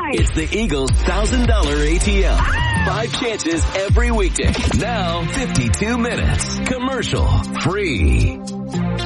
nice. It's the Eagles $1,000 ATM. 5 chances every weekday. Now 52 minutes. Commercial free.